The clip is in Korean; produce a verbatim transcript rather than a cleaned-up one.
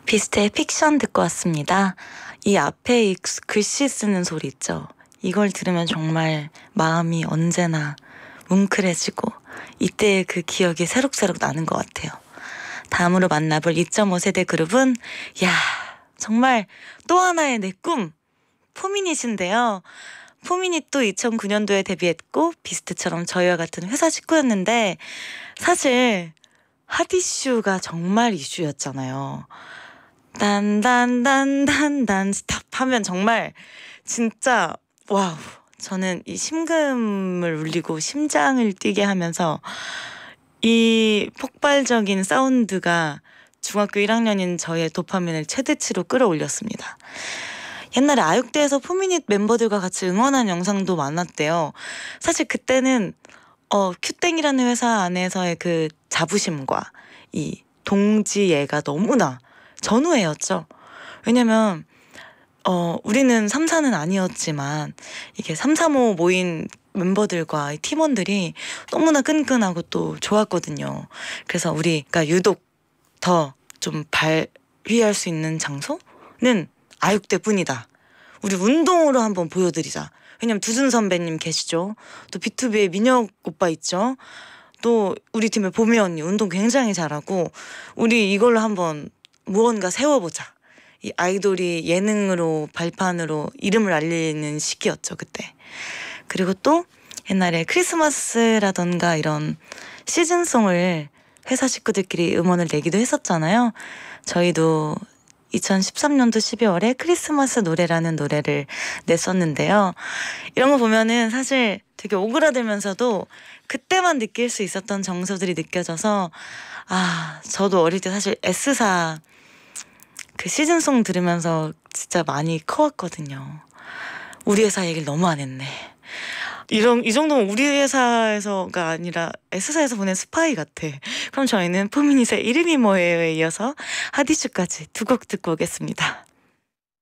비스트의 픽션 듣고 왔습니다. 이 앞에 이 글씨 쓰는 소리 있죠? 이걸 들으면 정말 마음이 언제나 뭉클해지고 이때의 그 기억이 새록새록 나는 것 같아요. 다음으로 만나볼 이 점 오 세대 그룹은 야 정말 또 하나의 내 꿈! 포미닛인데요. 포미닛도 이천구 년도에 데뷔했고 비스트처럼 저희와 같은 회사 식구였는데 사실 핫이슈가 정말 이슈였잖아요. 단단단단단 스탑 하면 정말 진짜 와우, 저는 이 심금을 울리고 심장을 뛰게 하면서 이 폭발적인 사운드가 중학교 일 학년인 저의 도파민을 최대치로 끌어올렸습니다. 옛날에 아육대에서 포미닛 멤버들과 같이 응원한 영상도 많았대요. 사실 그때는 어, 큐땡이라는 회사 안에서의 그 자부심과 이 동지애가 너무나 전우애였죠. 왜냐면 어, 우리는 삼 사는 아니었지만 이게 삼, 삼, 오 모인 멤버들과 팀원들이 너무나 끈끈하고 또 좋았거든요. 그래서 우리가 유독 더 좀 발휘할 수 있는 장소는 아육대뿐이다. 우리 운동으로 한번 보여드리자. 왜냐면 두준 선배님 계시죠. 또 비투비의 민혁 오빠 있죠. 또 우리 팀의 보미 언니 운동 굉장히 잘하고 우리 이걸로 한번 무언가 세워보자. 이 아이돌이 예능으로 발판으로 이름을 알리는 시기였죠 그때. 그리고 또 옛날에 크리스마스라던가 이런 시즌송을 회사 식구들끼리 음원을 내기도 했었잖아요. 저희도 이천십삼 년도 십이월에 크리스마스 노래라는 노래를 냈었는데요. 이런 거 보면은 사실 되게 오그라들면서도 그때만 느낄 수 있었던 정서들이 느껴져서 아, 저도 어릴 때 사실 S사 그 시즌송 들으면서 진짜 많이 커왔거든요. 우리 회사 얘기를 너무 안 했네. 이런 이 정도면 우리 회사에서가 아니라 S사에서 보낸 스파이 같아. 그럼 저희는 포미닛의 이름이 뭐예요에 이어서 핫이슈까지 두 곡 듣고 오겠습니다.